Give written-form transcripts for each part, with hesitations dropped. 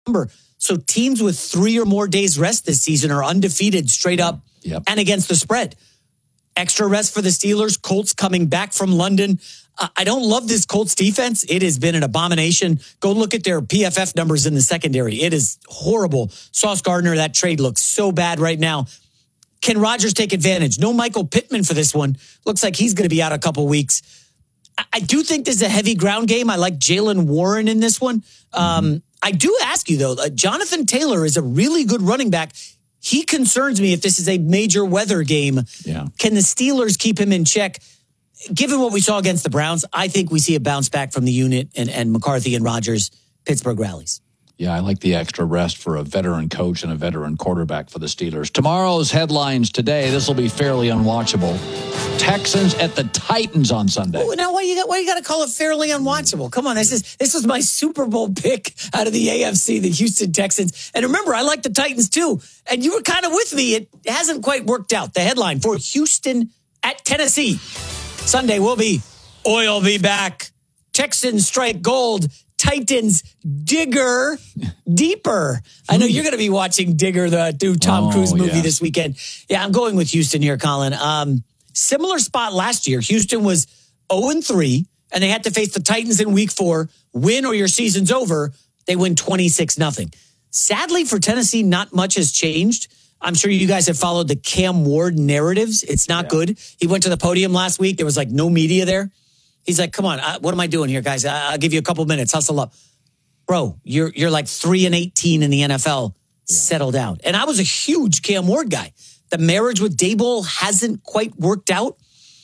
number. So teams with 3 or more days rest this season are undefeated straight up and against the spread. Extra rest for the Steelers. Colts coming back from London. I don't love this Colts defense. It has been an abomination. Go look at their PFF numbers in the secondary. It is horrible. Sauce Gardner, that trade looks so bad right now. Can Rodgers take advantage? No Michael Pittman for this one. Looks like he's going to be out a couple weeks. I do think this is a heavy ground game. I like Jaylen Warren in this one. I do ask you, though, Jonathan Taylor is a really good running back. He concerns me if this is a major weather game. Yeah. Can the Steelers keep him in check? Given what we saw against the Browns, I think we see a bounce back from the unit and McCarthy and Rodgers, Pittsburgh rallies. Yeah, I like the extra rest for a veteran coach and a veteran quarterback for the Steelers. Tomorrow's headlines today, this will be fairly unwatchable. Texans at the Titans on Sunday. Oh, now why you got to call it fairly unwatchable? Come on, this was my Super Bowl pick out of the AFC, the Houston Texans. And remember, I like the Titans too. And you were kind of with me. It hasn't quite worked out. The headline for Houston at Tennessee. Sunday will be oil be back. Texans strike gold. Titans digger deeper. I know you're going to be watching Digger, the new Tom Cruise movie this weekend. Yeah, I'm going with Houston here, Colin. Similar spot last year. Houston was 0-3, and they had to face the Titans in week 4. Win or your season's over. They win 26-0. Sadly for Tennessee, not much has changed. I'm sure you guys have followed the Cam Ward narratives. It's not good. He went to the podium last week. There was like no media there. He's like, come on, what am I doing here, guys? I'll give you a couple minutes. Hustle up. Bro, you're like 3-18 in the NFL. Settle down. And I was a huge Cam Ward guy. The marriage with Daboll hasn't quite worked out.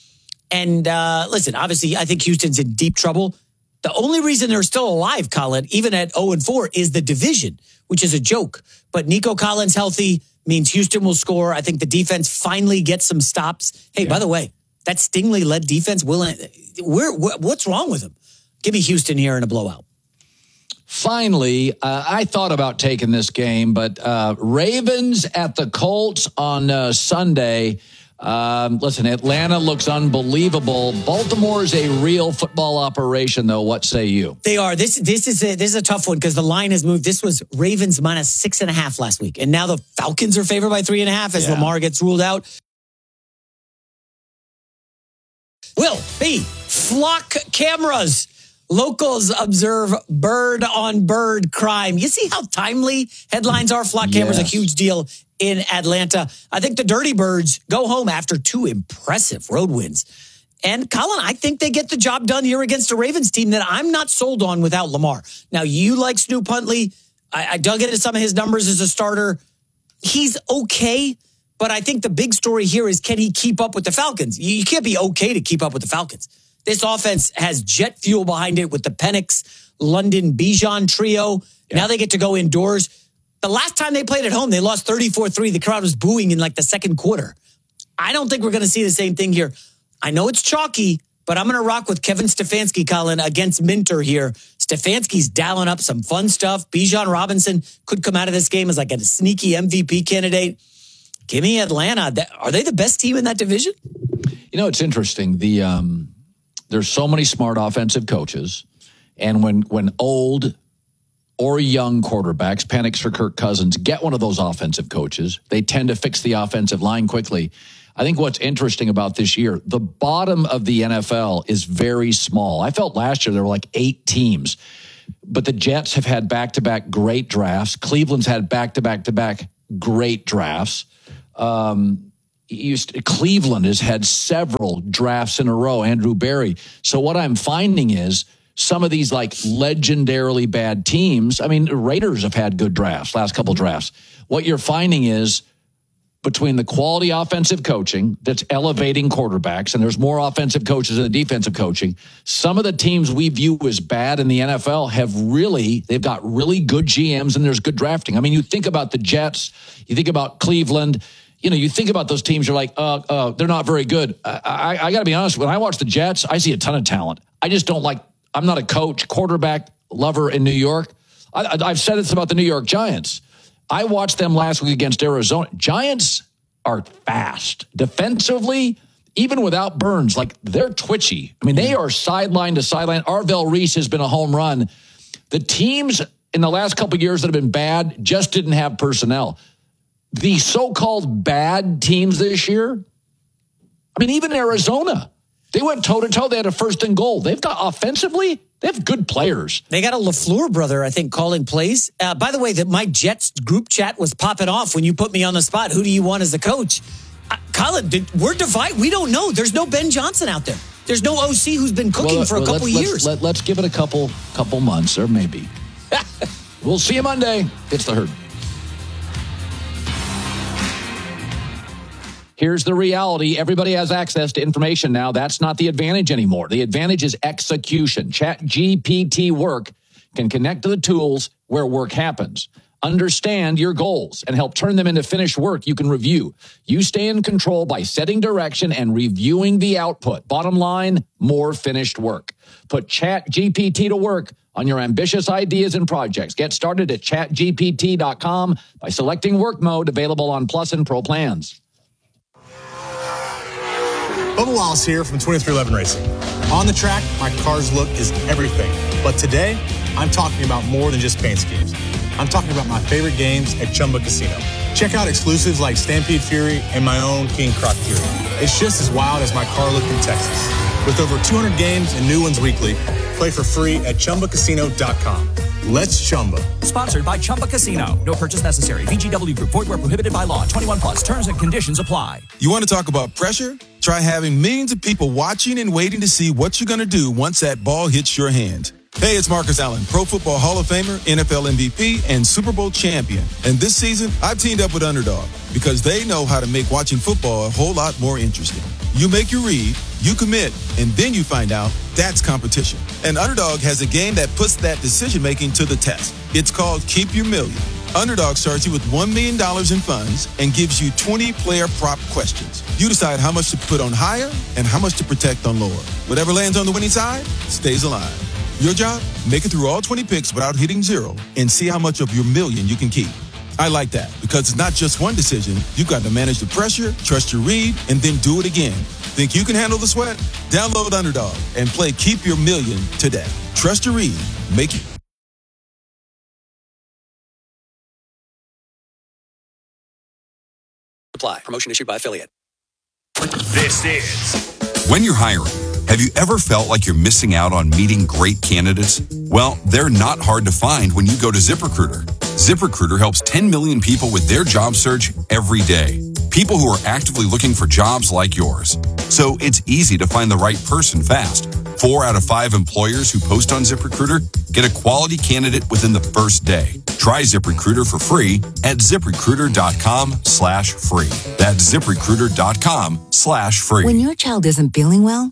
And listen, obviously, I think Houston's in deep trouble. The only reason they're still alive, Colin, even at 0-4, is the division, which is a joke. But Nico Collins healthy means Houston will score. I think the defense finally gets some stops. Hey, by the way, that Stingley-led defense, what's wrong with him? Give me Houston here in a blowout. Finally, I thought about taking this game, but Ravens at the Colts on Sunday. Listen, Atlanta looks unbelievable. Baltimore is a real football operation, though. What say you? They are. This is a tough one because the line has moved. This was Ravens minus 6.5 last week, and now the Falcons are favored by 3.5 as Lamar gets ruled out. Will be flock cameras. Locals observe bird-on-bird crime. You see how timely headlines are? Flock cameras, a huge deal in Atlanta. I think the Dirty Birds go home after 2 impressive road wins. And Colin, I think they get the job done here against a Ravens team that I'm not sold on without Lamar. Now, you like Snoop Huntley. I dug into some of his numbers as a starter. He's okay, but I think the big story here is, can he keep up with the Falcons? You can't be okay to keep up with the Falcons. This offense has jet fuel behind it with the Penix, London, Bijan trio. Now they get to go indoors. The last time they played at home, they lost 34-3. The crowd was booing in like the second quarter. I don't think we're going to see the same thing here. I know it's chalky, but I'm going to rock with Kevin Stefanski, Colin, against Minter here. Stefanski's dialing up some fun stuff. Bijan Robinson could come out of this game as like a sneaky MVP candidate. Give me Atlanta. Are they the best team in that division? You know, it's interesting. There's so many smart offensive coaches, and when old or young quarterbacks, Penix or Kirk Cousins, get one of those offensive coaches, they tend to fix the offensive line quickly. I think what's interesting about this year, the bottom of the NFL is very small. I felt last year there were like 8 teams, but the Jets have had back-to-back great drafts. Cleveland's had back-to-back-to-back great drafts. Cleveland has had several drafts in a row, Andrew Berry. So what I'm finding is some of these like legendarily bad teams, I mean, Raiders have had good drafts, last couple drafts. What you're finding is between the quality offensive coaching that's elevating quarterbacks, and there's more offensive coaches than defensive coaching, some of the teams we view as bad in the NFL they've got really good GMs and there's good drafting. I mean, you think about the Jets, you think about Cleveland, you think about those teams, you're like, they're not very good. I got to be honest, when I watch the Jets, I see a ton of talent. I just don't like, I'm not a coach, quarterback lover in New York. I've said this about the New York Giants. I watched them last week against Arizona. Giants are fast. Defensively, even without Burns, like they're twitchy. I mean, they are sideline to sideline. Arvell Reese has been a home run. The teams in the last couple of years that have been bad just didn't have personnel. The so-called bad teams this year, I mean, even Arizona, they went toe-to-toe. They had a first and goal. They've got offensively, they have good players. They got a LaFleur brother, I think, calling plays. By the way, that my Jets group chat was popping off when you put me on the spot. Who do you want as the coach? Colin, we're divided. We don't know. There's no Ben Johnson out there. There's no OC who's been cooking for a couple of years. Let's give it a couple months, or maybe. We'll see you Monday. It's the Herd. Here's the reality. Everybody has access to information now. That's not the advantage anymore. The advantage is execution. ChatGPT Work can connect to the tools where work happens. Understand your goals and help turn them into finished work you can review. You stay in control by setting direction and reviewing the output. Bottom line, more finished work. Put ChatGPT to work on your ambitious ideas and projects. Get started at chatgpt.com by selecting work mode, available on Plus and Pro plans. Bubba Wallace here from 2311 Racing. On the track, my car's look is everything. But today, I'm talking about more than just paint schemes. I'm talking about my favorite games at Chumba Casino. Check out exclusives like Stampede Fury and my own King Croc Fury. It's just as wild as my car look in Texas. With over 200 games and new ones weekly, play for free at ChumbaCasino.com. Let's Chumba. Sponsored by Chumba Casino. No purchase necessary. VGW Group. Void where prohibited by law. 21 plus. Terms and conditions apply. You want to talk about pressure? Try having millions of people watching and waiting to see what you're going to do once that ball hits your hand. Hey, it's Marcus Allen, Pro Football Hall of Famer, NFL MVP, and Super Bowl champion. And this season, I've teamed up with Underdog because they know how to make watching football a whole lot more interesting. You make your read, you commit, and then you find out that's competition. And Underdog has a game that puts that decision-making to the test. It's called Keep Your Million. Underdog starts you with $1 million in funds and gives you 20 player prop questions. You decide how much to put on higher and how much to protect on lower. Whatever lands on the winning side stays alive. Your job? Make it through all 20 picks without hitting zero and see how much of your million you can keep. I like that because it's not just one decision. You've got to manage the pressure, trust your read, and then do it again. Think you can handle the sweat? Download Underdog and play Keep Your Million today. Trust your read. Make it. Apply. Promotion issued by affiliate. This is When You're Hiring. Have you ever felt like you're missing out on meeting great candidates? Well, they're not hard to find when you go to ZipRecruiter. ZipRecruiter helps 10 million people with their job search every day. People who are actively looking for jobs like yours. So it's easy to find the right person fast. 4 out of 5 employers who post on ZipRecruiter get a quality candidate within the first day. Try ZipRecruiter for free at ZipRecruiter.com/free. That's ZipRecruiter.com/free. When your child isn't feeling well,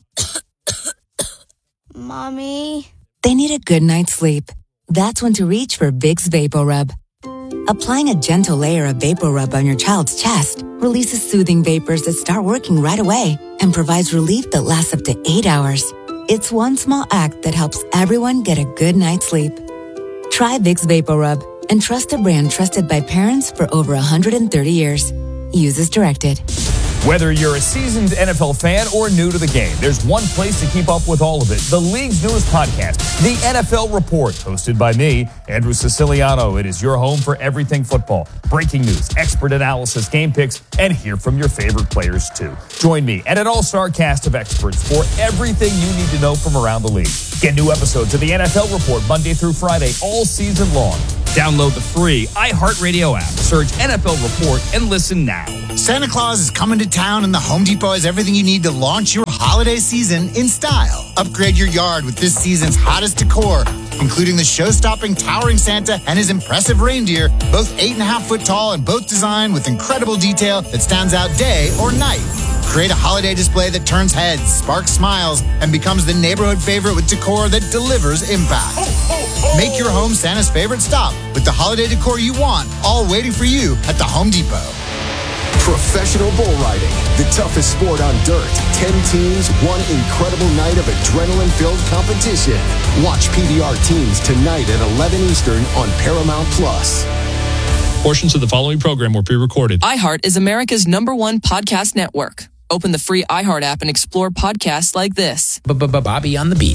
Mommy, they need a good night's sleep. That's when to reach for Vicks VapoRub. Applying a gentle layer of VapoRub on your child's chest releases soothing vapors that start working right away and provides relief that lasts up to 8 hours. It's one small act that helps everyone get a good night's sleep. Try Vicks VapoRub and trust a brand trusted by parents for over 130 years. Use as directed. Whether you're a seasoned NFL fan or new to the game, there's one place to keep up with all of it. The league's newest podcast, The NFL Report, hosted by me, Andrew Siciliano. It is your home for everything football. Breaking news, expert analysis, game picks, and hear from your favorite players too. Join me and an all-star cast of experts for everything you need to know from around the league. Get new episodes of The NFL Report Monday through Friday all season long. Download the free iHeartRadio app. Search NFL Report and listen now. Santa Claus is coming to town and the Home Depot has everything you need to launch your holiday season in style. Upgrade your yard with this season's hottest decor, including the show-stopping towering Santa and his impressive reindeer, both 8.5 foot tall and both designed with incredible detail that stands out day or night. Create a holiday display that turns heads, sparks smiles, and becomes the neighborhood favorite with decor that delivers impact. Make your home Santa's favorite stop with the holiday decor you want, all waiting for you at the Home Depot. Professional bull riding, the toughest sport on dirt. 10 teams, one incredible night of adrenaline-filled competition. Watch PBR Teams tonight at 11 Eastern on Paramount+. Portions of the following program were pre-recorded. iHeart is America's #1 podcast network. Open the free iHeart app and explore podcasts like this. Bobby on the beat.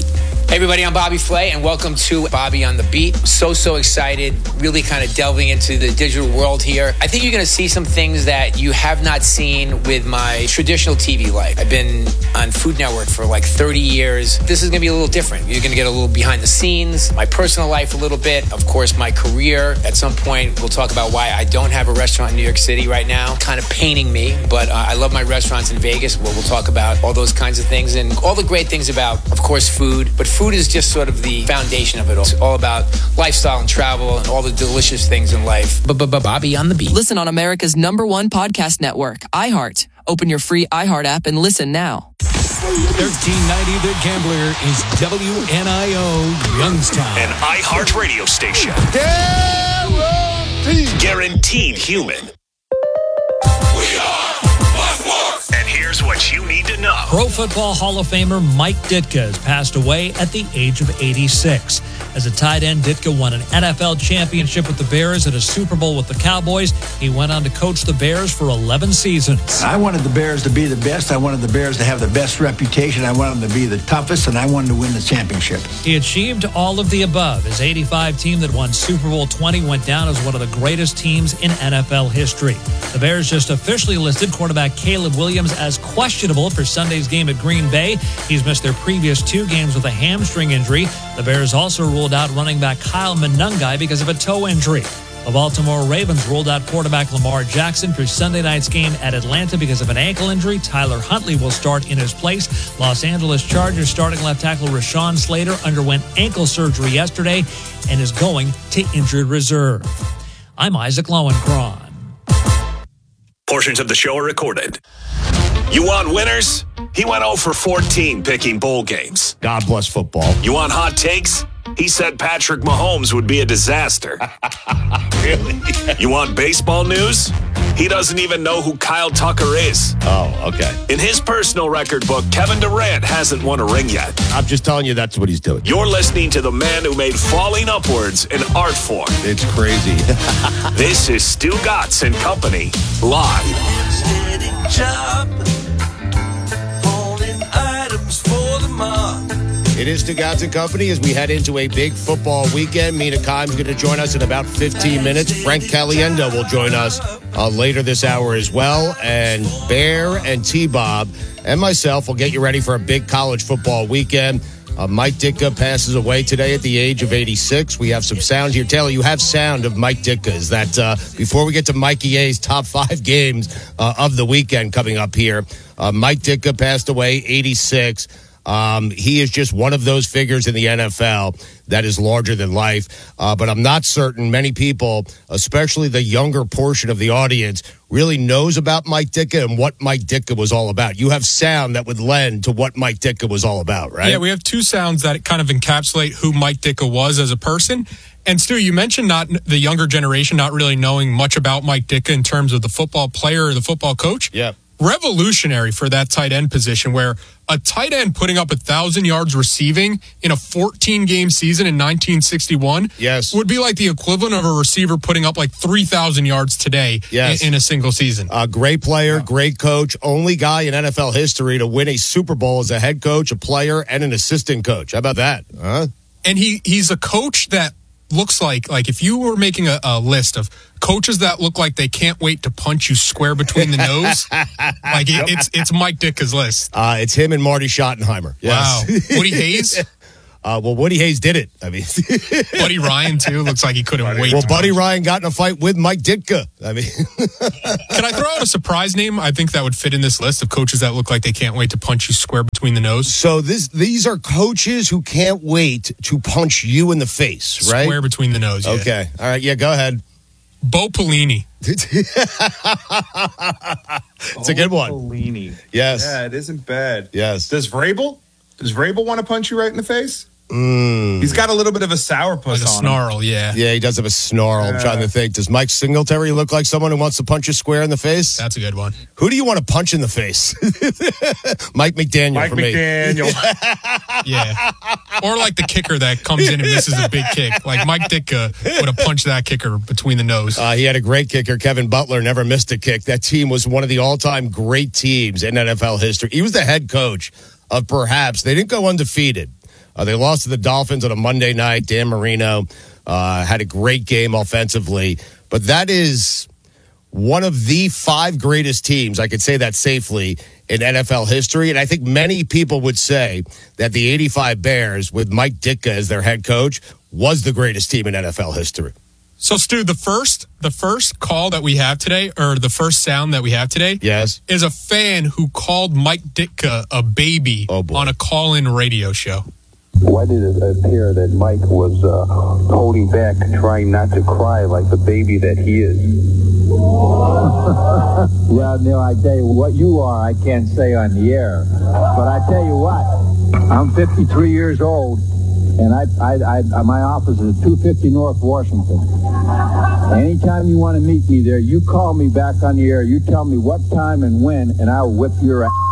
Hey everybody, I'm Bobby Flay and welcome to Bobby on the Beat. So excited, really kind of delving into the digital world here. I think you're going to see some things that you have not seen with my traditional TV life. I've been on Food Network for like 30 years. This is going to be a little different. You're going to get a little behind the scenes, my personal life a little bit, of course my career. At some point we'll talk about why I don't have a restaurant in New York City right now. Kind of paining me, but I love my restaurants in Vegas where we'll talk about all those kinds of things and all the great things about, of course, food. But food is just sort of the foundation of it all. It's all about lifestyle and travel and all the delicious things in life. Bobby on the Beat. Listen on America's #1 podcast network, iHeart. Open your free iHeart app and listen now. 1390 The Gambler is WNIO Youngstown. An iHeart radio station. Guaranteed human. We are Life Work. And here's what you need to know. Pro Football Hall of Famer Mike Ditka has passed away at the age of 86. As a tight end, Ditka won an NFL championship with the Bears and a Super Bowl with the Cowboys. He went on to coach the Bears for 11 seasons. I wanted the Bears to be the best. I wanted the Bears to have the best reputation. I wanted them to be the toughest, and I wanted to win the championship. He achieved all of the above. His 85 team that won Super Bowl 20 went down as one of the greatest teams in NFL history. The Bears just officially listed quarterback Caleb Williams as questionable for Sunday's game at Green Bay. He's missed their previous 2 games with a hamstring injury. The Bears also ruled out running back Kyle Monangai because of a toe injury. The Baltimore Ravens ruled out quarterback Lamar Jackson for Sunday night's game at Atlanta because of an ankle injury. Tyler Huntley will start in his place. Los Angeles Chargers starting left tackle Rashawn Slater underwent ankle surgery yesterday and is going to injured reserve. I'm Isaac Lowenkron. Portions of the show are recorded. You want winners? He went 0 for 14 picking bowl games. God bless football. You want hot takes? He said Patrick Mahomes would be a disaster. Really? You want baseball news? He doesn't even know who Kyle Tucker is. Oh, okay. In his personal record book, Kevin Durant hasn't won a ring yet. I'm just telling you that's what he's doing. You're listening to the man who made falling upwards an art form. It's crazy. This is Stu Gatz and Company, live. It is Stu Gatz and Company as we head into a big football weekend. Mina Kimes going to join us in about 15 minutes. Frank Caliendo will join us later this hour as well. And Bear and T-Bob and myself will get you ready for a big college football weekend. Mike Ditka passes away today at the age of 86. We have some sound here. Taylor, you have sound of Mike Ditka. Is that before we get to Mikey A's top 5 games of the weekend coming up here, Mike Ditka passed away, 86. He is just one of those figures in the NFL that is larger than life. But I'm not certain many people, especially the younger portion of the audience, really knows about Mike Ditka and what Mike Ditka was all about. You have sound that would lend to what Mike Ditka was all about, right? Yeah, we have 2 sounds that kind of encapsulate who Mike Ditka was as a person. And Stu, you mentioned not the younger generation not really knowing much about Mike Ditka in terms of the football player or the football coach. Yeah. Revolutionary for that tight end position, where a tight end putting up 1,000 yards receiving in a 14-game season in 1961 would be like the equivalent of a receiver putting up like 3,000 yards today in a single season. Great player, great coach, only guy in NFL history to win a Super Bowl as a head coach, a player, and an assistant coach. How about that? Huh? And he's a coach that looks like if you were making a list of coaches that look like they can't wait to punch you square between the nose, it's Mike Ditka's list. It's him and Marty Schottenheimer. Yes. Wow. Woody Hayes? Well, Woody Hayes did it. I mean, Buddy Ryan too looks like he couldn't wait. Well, Buddy Ryan got in a fight with Mike Ditka. I mean, can I throw out a surprise name? I think that would fit in this list of coaches that look like they can't wait to punch you square between the nose. So these are coaches who can't wait to punch you in the face, right? Square between the nose. Yeah. Okay, all right, yeah, go ahead. Bo Pelini. It's a good one. Pelini. Yes. Yeah, it isn't bad. Yes. Does Vrabel want to punch you right in the face? He's got a little bit of a sourpuss like a on snarl, him. yeah. Yeah, he does have a snarl. I'm trying to think. Does Mike Singletary look like someone who wants to punch you square in the face? That's a good one. Who do you want to punch in the face? Mike McDaniel Mike for McDaniel. me. Yeah. Or like the kicker that comes in and misses a big kick. Like Mike Ditka would have punched that kicker between the nose. He had a great kicker. Kevin Butler never missed a kick. That team was one of the all-time great teams in NFL history. He was the head coach of perhaps, they didn't go undefeated, They lost to the Dolphins on a Monday night. Dan Marino had a great game offensively. But that is one of the 5 greatest teams, I could say that safely, in NFL history. And I think many people would say that the 85 Bears, with Mike Ditka as their head coach, was the greatest team in NFL history. So, Stu, the first call that we have today, or the first sound that we have today, yes, is a fan who called Mike Ditka a baby on a call-in radio show. Why did it appear that Mike was holding back, trying not to cry like the baby that he is? Well, Neil, I tell you, what you are, I can't say on the air. But I tell you what, I'm 53 years old, and my office is at 250 North Washington. Anytime you want to meet me there, you call me back on the air. You tell me what time and when, and I'll whip your ass.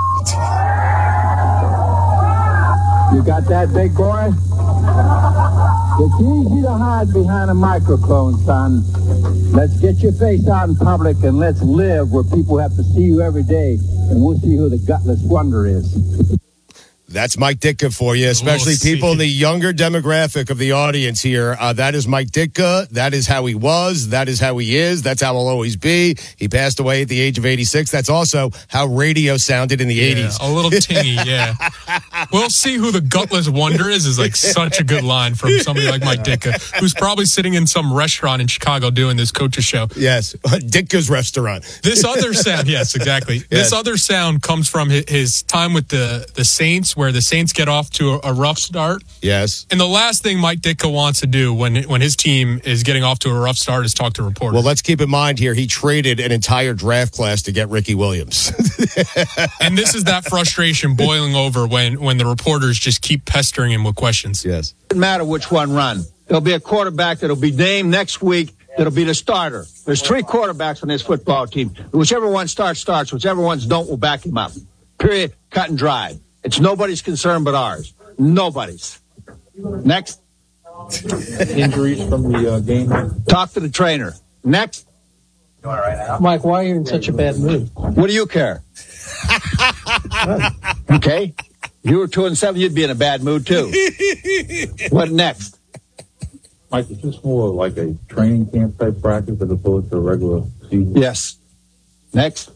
You got that, big boy? It's easy to hide behind a microphone, son. Let's get your face out in public and let's live where people have to see you every day, and we'll see who the gutless wonder is. That's Mike Ditka for you, especially people in the younger demographic of the audience here. That is Mike Ditka. That is how he was. That is how he is. That's how he'll always be. He passed away at the age of 86. That's also how radio sounded in the 80s. A little tingy, yeah. We'll see who the gutless wonder is like such a good line from somebody like Mike Ditka, who's probably sitting in some restaurant in Chicago doing this coach's show. Yes, Ditka's restaurant. This other sound, yes, exactly. Yes. This other sound comes from his time with the Saints, where the Saints get off to a rough start. Yes. And the last thing Mike Ditka wants to do when his team is getting off to a rough start is talk to reporters. Well, let's keep in mind here, he traded an entire draft class to get Ricky Williams. And this is that frustration boiling over when the reporters just keep pestering him with questions. Yes. Doesn't matter which one run. There'll be a quarterback that'll be named next week that'll be the starter. There's 3 quarterbacks on this football team. Whichever one starts. Whichever ones don't, will back him up. Period. Cut and dried. It's nobody's concern but ours. Nobody's. Next. Injuries from the game? Talk to the trainer. Next. Mike, why are you in such a bad mood? What do you care? Okay. If you were 2-7, you'd be in a bad mood too. What next? Mike, is this more like a training camp type practice as opposed to a regular season? Yes. Next.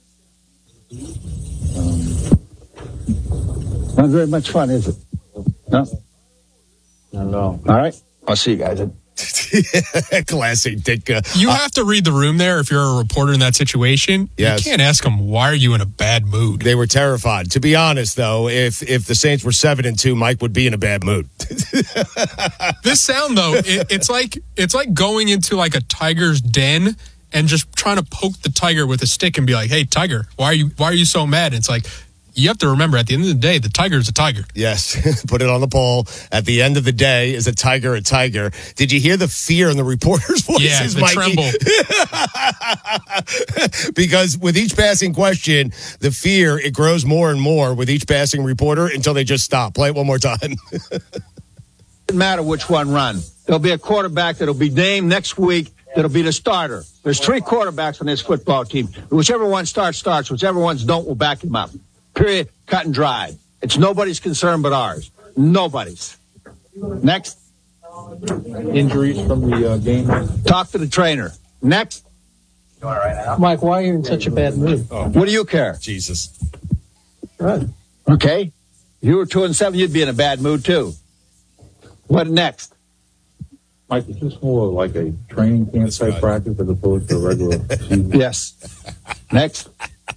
Not very much fun, is it? No? No. All right. I'll see you guys. Classic Ditka. You have to read the room there if you're a reporter in that situation. Yes. You can't ask them, why are you in a bad mood? They were terrified. To be honest, though, if the Saints were 7-2, Mike would be in a bad mood. This sound, though, it's like going into like a tiger's den and just trying to poke the tiger with a stick and be like, hey, tiger, why are you so mad? And it's like, you have to remember, at the end of the day, the tiger is a tiger. Yes, put it on the poll. At the end of the day, is a tiger a tiger? Did you hear the fear in the reporter's voices, yeah, the Mikey? Tremble. Because with each passing question, the fear, it grows more and more with each passing reporter until they just stop. Play it one more time. Doesn't matter which one run. There'll be a quarterback that'll be named next week that'll be the starter. There's 3 quarterbacks on this football team. Whichever one starts. Whichever ones don't, will back him up. Period. Cut and dried. It's nobody's concern but ours. Nobody's. Next. Injuries from the game? Talk to the trainer. Next. Mike, why are you in such a bad mood? What do you care? Jesus. Right. Okay. If you were 2-7, you'd be in a bad mood too. What next? Mike, is this more like a training camp type practice as opposed to a regular season? Yes. Next.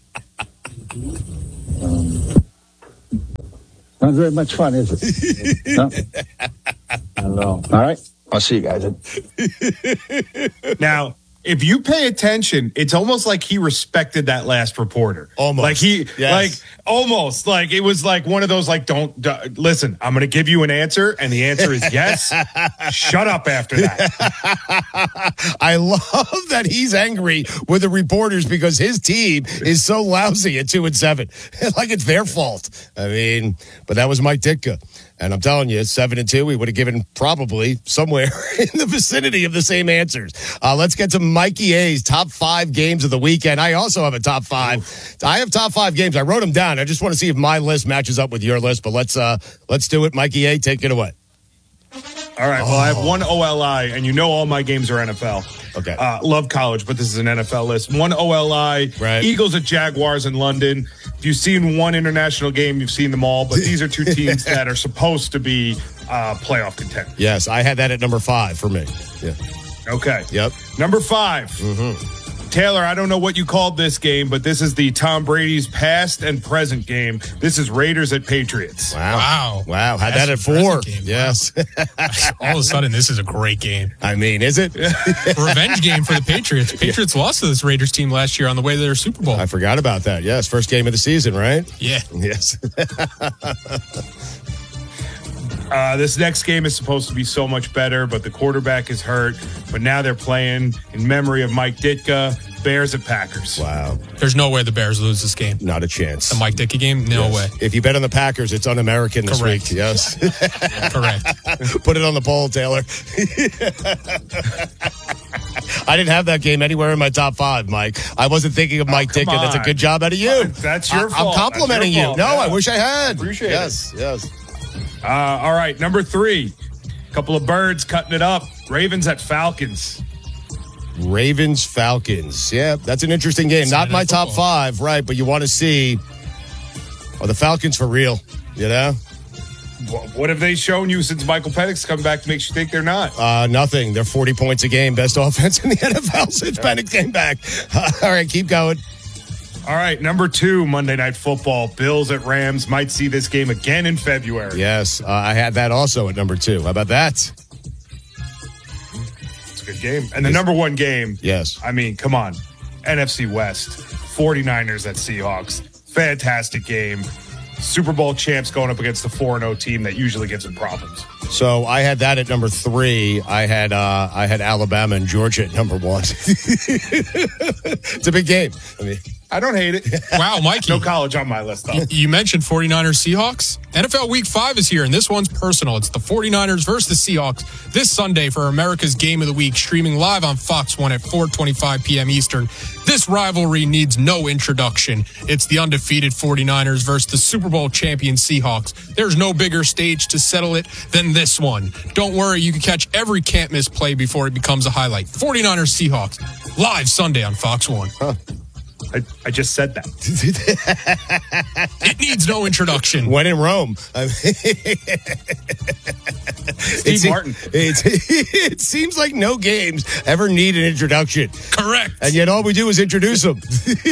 Not very much fun, is it? No? No. All right. I'll see you guys. Now, if you pay attention, it's almost like he respected that last reporter. Almost. Almost. Like it was like one of those, like, don't listen, I'm going to give you an answer. And the answer is yes. Shut up after that. I love that he's angry with the reporters because his team is so lousy at 2-7. Like it's their fault. I mean, but that was Mike Ditka. And I'm telling you, 7-2, we would have given probably somewhere in the vicinity of the same answers. Let's get to Mikey A's top 5 games of the weekend. I also have a top 5. I have top 5 games. I wrote them down. I just want to see if my list matches up with your list. But let's do it. Mikey A, take it away. All right. Well, I have one OLI, and you know all my games are NFL. Okay. Love college, but this is an NFL list. One OLI, right. Eagles at Jaguars in London. If you've seen one international game, you've seen them all. But these are two teams that are supposed to be playoff contenders. Yes, I had that at number 5 for me. Yeah. Okay. Yep. Number 5. Taylor, I don't know what you called this game, but this is the Tom Brady's past and present game. This is Raiders at Patriots. Wow. Had that at 4. Game. Yes. All of a sudden, this is a great game. I mean, is it? Revenge game for the Patriots. Patriots lost to this Raiders team last year on the way to their Super Bowl. I forgot about that. Yes, first game of the season, right? Yeah. Yes. This next game is supposed to be so much better, but the quarterback is hurt. But now they're playing in memory of Mike Ditka. Bears at Packers. Wow. There's no way the Bears lose this game. Not a chance. The Mike Ditka game? No way. If you bet on the Packers, it's un-American this Correct. week. Yes. Correct. Put it on the poll, Taylor. I didn't have that game anywhere in my top 5, Mike. I wasn't thinking of Mike Ditka. That's a good job out of you. That's your fault. I'm complimenting you. No, yeah. I wish I had. Appreciate it. Yes. All right, number 3. Couple of birds cutting it up. Ravens at Falcons. Ravens-Falcons. Yeah, that's an interesting game. Not my top 5, right, but you want to see, are the Falcons for real, you know? What have they shown you since Michael Penix come back to make you think they're not? Nothing. They're 40 points a game. Best offense in the NFL since Penix came back. All right, keep going. All right, number 2, Monday Night Football. Bills at Rams. Might see this game again in February. Yes, I had that also at number 2. How about that? Good game. And the number 1 game. Yes. I mean, come on. NFC West. 49ers at Seahawks. Fantastic game. Super Bowl champs going up against the 4-0 team that usually gives them problems. So I had that at number 3. I had Alabama and Georgia at number 1. It's a big game. I mean, I don't hate it. Wow, Mikey. No college on my list, though. You mentioned 49ers Seahawks. NFL Week 5 is here, and this one's personal. It's the 49ers versus the Seahawks this Sunday for America's Game of the Week, streaming live on Fox 1 at 4:25 p.m. Eastern. This rivalry needs no introduction. It's the undefeated 49ers versus the Super Bowl champion Seahawks. There's no bigger stage to settle it than this one. Don't worry, you can catch every can't-miss play before it becomes a highlight. 49ers Seahawks, live Sunday on Fox 1. Huh. I just said that. It needs no introduction. When in Rome. Steve Martin. It seems like no games ever need an introduction. Correct. And yet all we do is introduce them.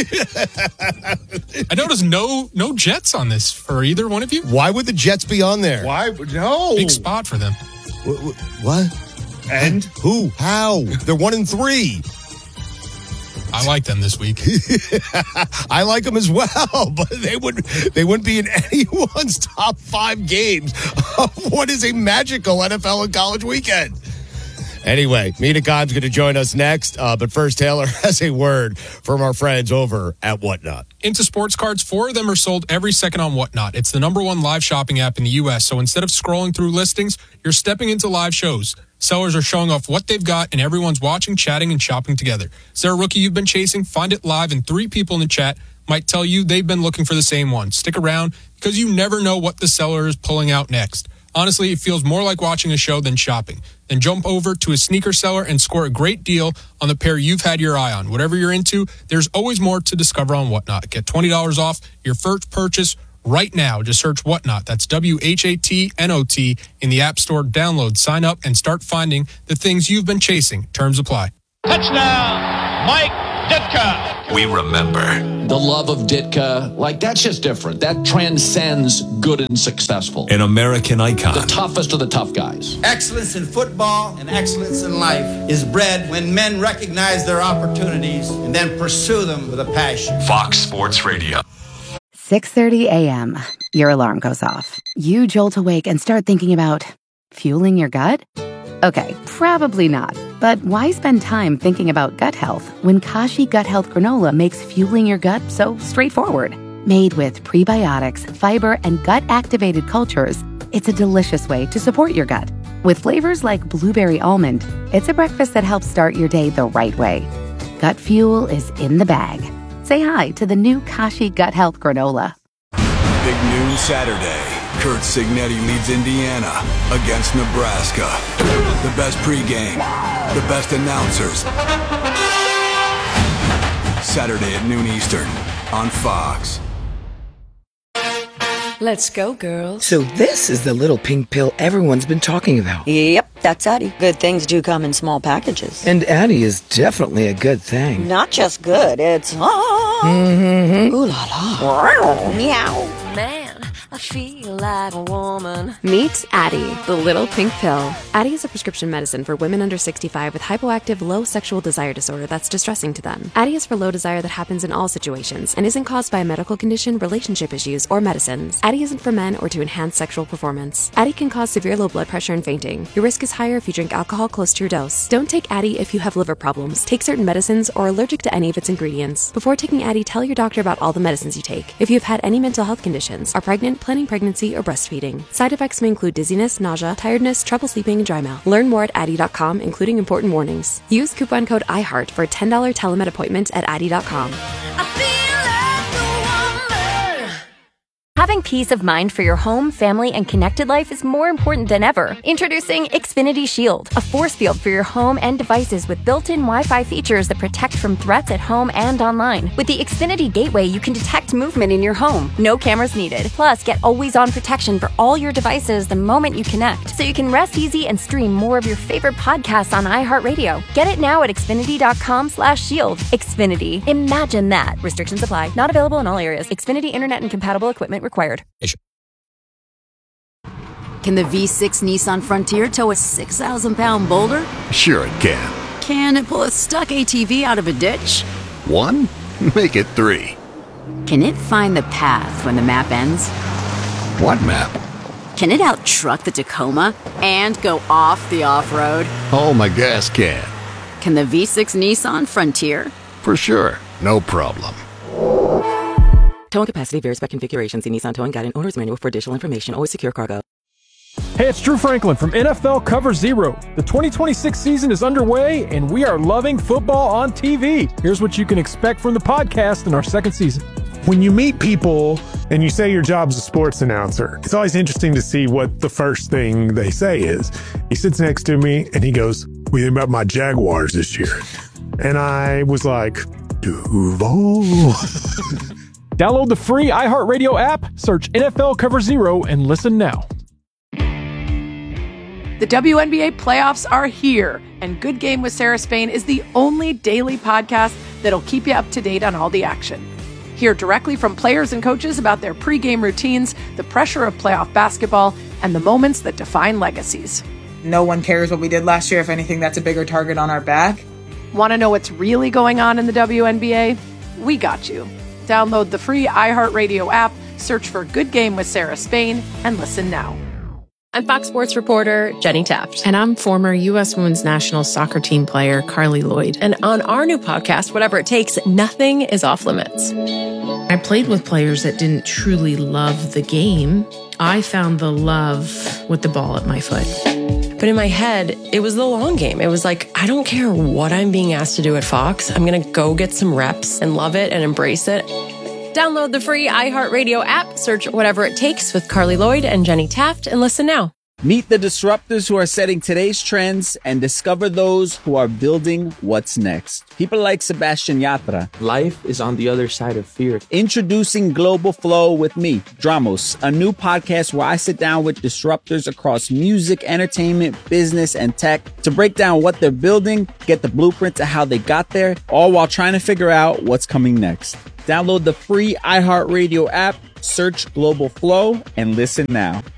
I noticed no Jets on this for either one of you. Why would the Jets be on there? Why? No. Big spot for them. What? And? Who? How? They're 1-3. I like them this week. I like them as well, but they wouldn't be in anyone's top 5 games of what is a magical NFL and college weekend. Anyway, Mina Kimes going to join us next, but first, Taylor has a word from our friends over at Whatnot. Into sports cards, 4 of them are sold every second on Whatnot. It's the #1 live shopping app in the U.S., so instead of scrolling through listings, you're stepping into live shows. Sellers are showing off what they've got, and everyone's watching, chatting, and shopping together. Is there a rookie you've been chasing? Find it live, and 3 people in the chat might tell you they've been looking for the same one. Stick around, because you never know what the seller is pulling out next. Honestly, it feels more like watching a show than shopping. Then jump over to a sneaker seller and score a great deal on the pair you've had your eye on. Whatever you're into, there's always more to discover on Whatnot. Get $20 off your first purchase right now. Just search Whatnot. That's WHATNOT in the App Store. Download, sign up, and start finding the things you've been chasing. Terms apply. Touchdown, Mike Ditka. We remember The love of Ditka, like that's just different. That transcends good and successful. an American icon. The toughest of the tough guys. Excellence in football and excellence in life is bred when men recognize their opportunities and then pursue them with a passion. Fox Sports Radio. 6:30 a.m. Your alarm goes off. You jolt awake and start thinking about fueling your gut? Okay, probably not. But why spend time thinking about gut health when Kashi Gut Health Granola makes fueling your gut so straightforward? Made with prebiotics, fiber, and gut-activated cultures, It's a delicious way to support your gut. With flavors like blueberry almond, it's a breakfast that helps start your day the right way. Gut Fuel is in the bag. Say hi to the new Kashi Gut Health Granola. Big noon Saturday. Kurt Signetti leads Indiana against Nebraska. The best pregame, the best announcers. Saturday at noon Eastern on Fox. Let's go, girls. So this is the little pink pill everyone's been talking about. Yep, that's Addie. Good things do come in small packages. And Addie is definitely a good thing. Not just good, it's... Mm-hmm. Ooh la la. Meow. Man, I feel like a woman. Meet Addie, the little pink pill. Addie is a prescription medicine for women under 65 with hypoactive low sexual desire disorder that's distressing to them. Addie is for low desire that happens in all situations and isn't caused by a medical condition, relationship issues, or medicines. Addie isn't for men or to enhance sexual performance. Addie can cause severe low blood pressure and fainting. Your risk is higher if you drink alcohol close to your dose. Don't take Addie if you have liver problems, take certain medicines, or are allergic to any of its ingredients. Before taking Addie, tell your doctor about all the medicines you take. If you have had any mental health conditions, are pregnant, planning pregnancy, or breastfeeding. Side effects may include dizziness, nausea, tiredness, trouble sleeping, and dry mouth. Learn more at Addie.com, including important warnings. Use coupon code IHEART for a $10 telemed appointment at Addie.com. Having peace of mind for your home, family, and connected life is more important than ever. Introducing Xfinity Shield, a force field for your home and devices with built-in Wi-Fi features that protect from threats at home and online. With the Xfinity Gateway, you can detect movement in your home. No cameras needed. Plus, get always-on protection for all your devices the moment you connect, so you can rest easy and stream more of your favorite podcasts on iHeartRadio. Get it now at Xfinity.com/shield. Xfinity. Imagine that. Restrictions apply. Not available in all areas. Xfinity Internet and compatible equipment required. Can the V6 Nissan Frontier tow a 6,000-pound boulder? Sure it can. Can it pull a stuck ATV out of a ditch? 1? Make it 3. Can it find the path when the map ends? What map? Can it out-truck the Tacoma and go off the off-road? Oh, my gas can. Can the V6 Nissan Frontier? For sure. No problem. Towing capacity varies by configuration. See Nissan Towing Guide and Owner's Manual for additional information. Always secure cargo. Hey, it's Drew Franklin from NFL Cover Zero. The 2026 season is underway, and we are loving football on TV. Here's what you can expect from the podcast in our second season. When you meet people and you say your job's a sports announcer, it's always interesting to see what the first thing they say is. He sits next to me, and he goes, "What do you think about my Jaguars this year?" And I was like, Duval. Download the free iHeartRadio app, search NFL Cover Zero, and listen now. The WNBA playoffs are here, and Good Game with Sarah Spain is the only daily podcast that'll keep you up to date on all the action. Hear directly from players and coaches about their pregame routines, the pressure of playoff basketball, and the moments that define legacies. No one cares what we did last year. If anything, that's a bigger target on our back. Want to know what's really going on in the WNBA? We got you. Download the free iHeartRadio app, search for Good Game with Sarah Spain, and listen now. I'm Fox Sports reporter Jenny Taft. And I'm former U.S. Women's National Soccer Team player Carly Lloyd. And on our new podcast, Whatever It Takes, nothing is off limits. I played with players that didn't truly love the game. I found the love with the ball at my foot. But in my head, it was the long game. It was like, I don't care what I'm being asked to do at Fox. I'm going to go get some reps and love it and embrace it. Download the free iHeartRadio app, search Whatever It Takes with Carly Lloyd and Jenny Taft, and listen now. Meet the disruptors who are setting today's trends and discover those who are building what's next. People like Sebastian Yatra. Life is on the other side of fear. Introducing Global Flow with me, Dramos, a new podcast where I sit down with disruptors across music, entertainment, business, and tech to break down what they're building, get the blueprint to how they got there, all while trying to figure out what's coming next. Download the free iHeartRadio app, search Global Flow, and listen now.